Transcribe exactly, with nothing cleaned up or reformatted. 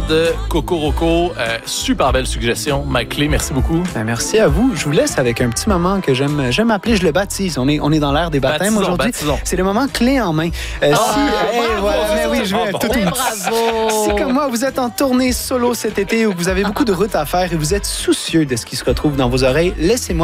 de Cocoroco. Euh, super belle suggestion. Mike Clé, merci beaucoup. Ben, merci à vous. Je vous laisse avec un petit moment que j'aime, j'aime appeler, je le baptise. On est, on est dans l'ère des baptêmes Baptisons, aujourd'hui. baptisons. C'est le moment clé en main. Euh, Ah, si, hey, bravo, voilà, c'est mais ça, oui, c'est je vais bon. tout, Mais tout. bravo! Si comme moi, vous êtes en tournée solo cet été ou que vous avez beaucoup de routes à faire et vous êtes soucieux de ce qui se retrouve dans vos oreilles, laissez-moi